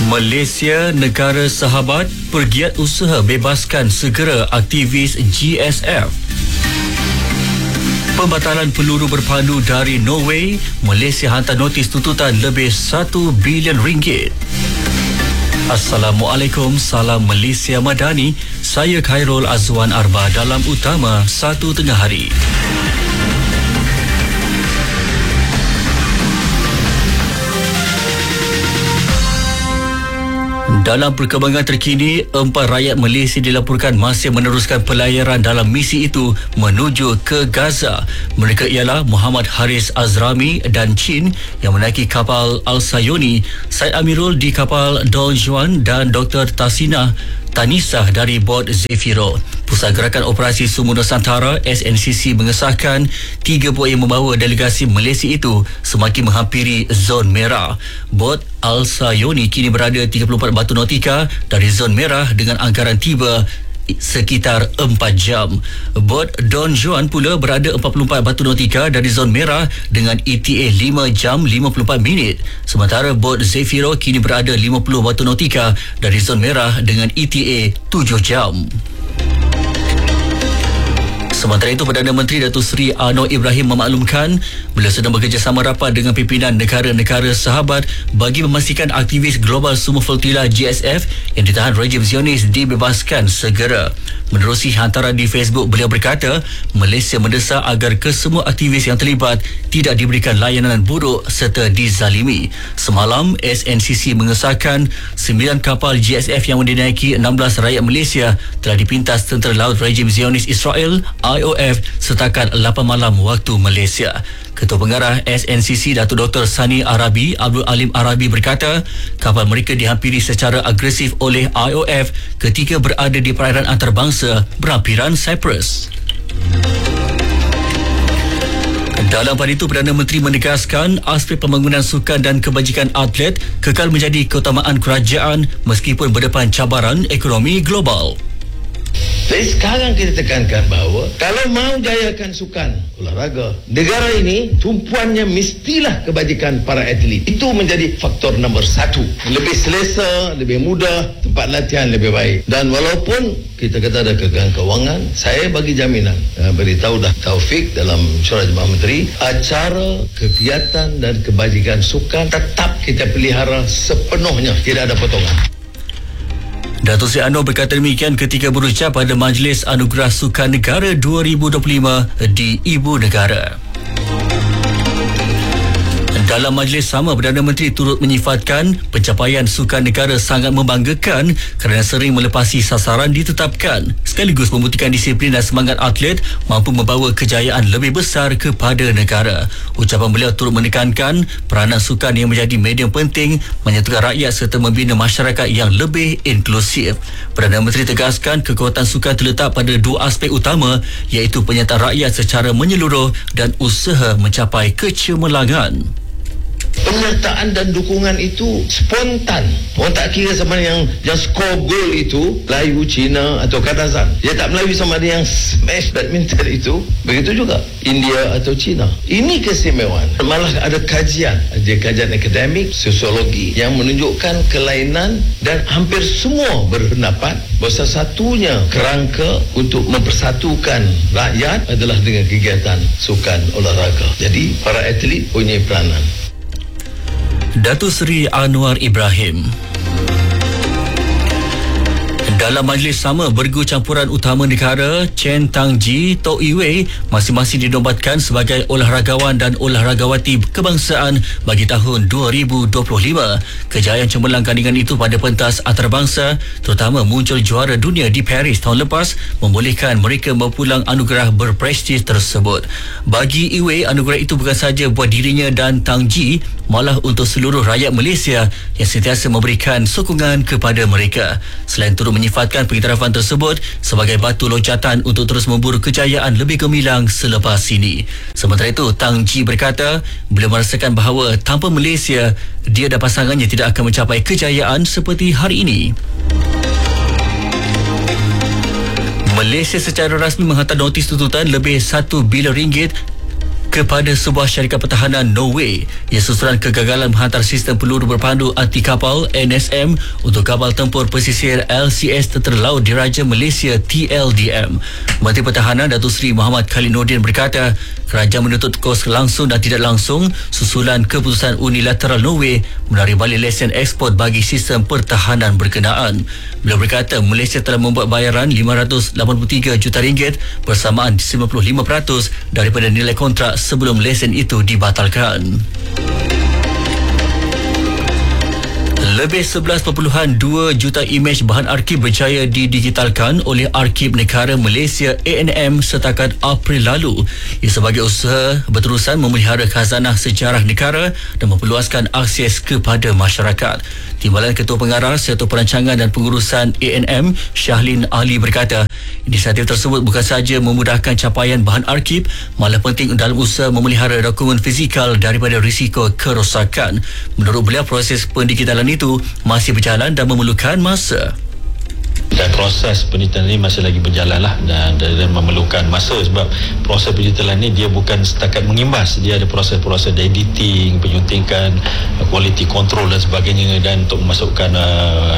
Malaysia, negara sahabat, pergiat usaha bebaskan segera aktivis GSF. Pembatalan peluru berpandu dari Norway, Malaysia hantar notis tuntutan lebih 1 bilion ringgit. Assalamualaikum, salam Malaysia Madani. Saya Khairul Azwan Arba dalam Utama 1 Tengah Hari. Dalam perkembangan terkini, 4 rakyat Malaysia dilaporkan masih meneruskan pelayaran dalam misi itu menuju ke Gaza. Mereka ialah Muhammad Haris Azrami dan Chin yang menaiki kapal Al-Sayoni, Said Amirul di kapal Don Juan dan Dr. Tanisah dari bot Zefiro. Pusat Gerakan Operasi Semua Nusantara SNCC mengesahkan 3 bot yang membawa delegasi Malaysia itu semakin menghampiri zon merah. Bot Al-Sayoni kini berada 34 batu nautika dari zon merah dengan anggaran tiba sekitar 4 jam. Bot Don Juan pula berada 44 batu nautika dari zon merah dengan ETA 5 jam 54 minit. Sementara bot Zefiro kini berada 50 batu nautika dari zon merah dengan ETA 7 jam. Sementara itu, Perdana Menteri Datuk Seri Anwar Ibrahim memaklumkan beliau sedang bekerjasama rapat dengan pimpinan negara-negara sahabat bagi memastikan aktivis Global Sumo Flotilla GSF yang ditahan rejim Zionis dibebaskan segera. Menerusi hantaran di Facebook, beliau berkata Malaysia mendesak agar kesemua aktivis yang terlibat tidak diberikan layanan buruk serta dizalimi. Semalam, SNCC mengesahkan 9 kapal GSF yang dinaiki 16 rakyat Malaysia telah dipintas tentera laut rejim Zionis Israel IOF setakat 8 malam waktu Malaysia. Ketua Pengarah SNCC Datuk Dr. Sani Arabi Abdul Alim Arabi berkata kapal mereka dihampiri secara agresif oleh IOF ketika berada di perairan antarabangsa berhampiran Cyprus. Dalam pada itu, Perdana Menteri menegaskan aspek pembangunan sukan dan kebajikan atlet kekal menjadi keutamaan kerajaan meskipun berdepan cabaran ekonomi global. Jadi sekarang kita tekankan bahawa kalau mau jayakan sukan olahraga, negara ini tumpuannya mestilah kebajikan para atlet. Itu menjadi faktor nombor 1. Lebih selesa, lebih mudah, tempat latihan lebih baik. Dan walaupun kita kata ada kegagalan kewangan, saya bagi jaminan, beritahu dah Taufik dalam Syurah Jemaah Menteri, acara, kegiatan dan kebajikan sukan tetap kita pelihara sepenuhnya, tidak ada potongan. Datuk Seri Anwar berkata demikian ketika berucap pada Majlis Anugerah Sukan Negara 2025 di Ibu Negara. Dalam majlis sama, Perdana Menteri turut menyifatkan pencapaian sukan negara sangat membanggakan kerana sering melepasi sasaran ditetapkan, sekaligus membuktikan disiplin dan semangat atlet mampu membawa kejayaan lebih besar kepada negara. Ucapan beliau turut menekankan peranan sukan yang menjadi medium penting menyatukan rakyat serta membina masyarakat yang lebih inklusif. Perdana Menteri tegaskan kekuatan sukan terletak pada 2 aspek utama, iaitu penyertaan rakyat secara menyeluruh dan usaha mencapai kecemerlangan. Penyertaan dan dukungan itu spontan. Orang tak kira sama yang skor gol itu Melayu, Cina atau Kazakh. Dia tak Melayu sama ada yang smash badminton itu. Begitu juga India atau Cina. Ini keistimewaan. Malah ada kajian akademik, sosiologi yang menunjukkan kelainan dan hampir semua berpendapat bahawa satunya kerangka untuk mempersatukan rakyat adalah dengan kegiatan sukan olahraga. Jadi para atlet punya peranan. Datuk Seri Anwar Ibrahim. Dalam majlis sama, bergu campuran utama negara Chen Tangji, Tok Iwei masing-masing dinobatkan sebagai olahragawan dan olahragawati kebangsaan bagi tahun 2025. Kejayaan cemerlang gandingan itu pada pentas antarabangsa, terutama muncul juara dunia di Paris tahun lepas, membolehkan mereka berpulang anugerah berprestij tersebut. Bagi Iwei, anugerah itu bukan sahaja buat dirinya dan Tangji, malah untuk seluruh rakyat Malaysia yang sentiasa memberikan sokongan kepada mereka. Selain turut menyifatkan pengiktirafan tersebut sebagai batu loncatan untuk terus memburu kejayaan lebih gemilang selepas ini. Sementara itu, Tang Ji berkata beliau merasakan bahawa tanpa Malaysia, dia dan pasangannya tidak akan mencapai kejayaan seperti hari ini. Malaysia secara rasmi menghantar notis tuntutan lebih 1 bilion ringgit kepada sebuah syarikat pertahanan Norway ia susulan kegagalan menghantar sistem peluru berpandu anti kapal NSM untuk kapal tempur pesisir LCS Tentera Laut Diraja Malaysia TLDM. Menteri Pertahanan Datuk Seri Muhammad Khalid Nordin berkata kerajaan menuntut kos langsung dan tidak langsung susulan keputusan unilateral Norway menarik balik lesen ekspor bagi sistem pertahanan berkenaan. Beliau berkata Malaysia telah membuat bayaran RM583 juta bersamaan 95% daripada nilai kontrak sebelum lesen itu dibatalkan. Lebih 11.2 juta imej bahan arsip berjaya didigitalkan oleh Arsip Negara Malaysia ANM setakat April lalu. Ia sebagai usaha berterusan memelihara khazanah sejarah negara dan memperluaskan akses kepada masyarakat. Timbalan Ketua Pengarah Sektor Perancangan dan Pengurusan ANM, Syahlin Ali berkata, inisiatif tersebut bukan sahaja memudahkan capaian bahan arsip, malah penting dalam usaha memelihara dokumen fizikal daripada risiko kerosakan. Menurut beliau, proses pendigitalan itu masih berjalan dan memerlukan masa. Dan proses pendigitalan ini masih lagi berjalan lah dan memerlukan masa sebab proses pendigitalan ini dia bukan setakat mengimbas, dia ada proses-proses editing, penyuntikan, quality control dan sebagainya dan untuk memasukkan